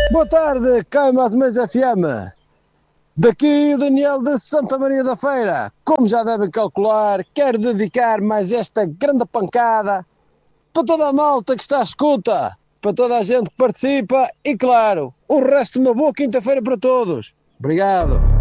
Boa tarde, cá mais ou menos FM. Daqui o Daniel de Santa Maria da Feira. Como já devem calcular, quero dedicar mais esta grande pancada para toda a malta que está à escuta, para toda a gente que participa e, claro, o resto de uma boa quinta-feira para todos. Obrigado.